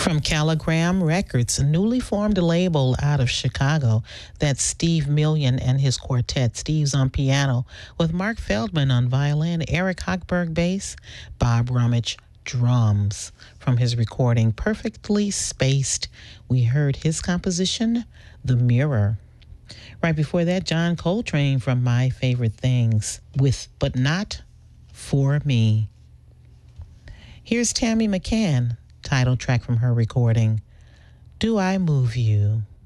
From Caligram Records, a newly formed label out of Chicago. That's Steve Million and his quartet. Steve's on piano with Mark Feldman on violin, Eric Hochberg bass, Bob Rummage drums. From his recording, Perfectly Spaced, we heard his composition, The Mirror. Right before that, John Coltrane from My Favorite Things with But Not For Me. Here's Tammy McCann, title track from her recording, Do I Move You?